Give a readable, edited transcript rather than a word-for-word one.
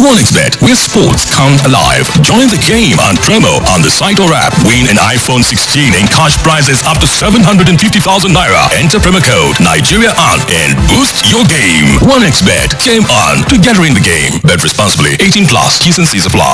OneXBet, where sports come alive. Join the game on promo on the site or app. Win an iPhone 16 and cash prizes up to 750,000 naira. Enter promo code Nigeria on and boost your game. OneXBet, game on, together in the game. Bet responsibly. 18 plus. T's and C's apply.